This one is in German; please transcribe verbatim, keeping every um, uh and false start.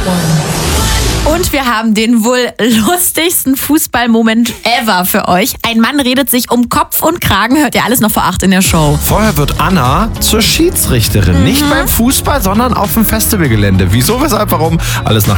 Und wir haben den wohl lustigsten Fußballmoment ever für euch. Ein Mann redet sich um Kopf und Kragen, hört ihr alles noch vor acht in der Show. Vorher wird Anna zur Schiedsrichterin. Mhm. Nicht beim Fußball, sondern auf dem Festivalgelände. Wieso, weshalb, warum? Alles nach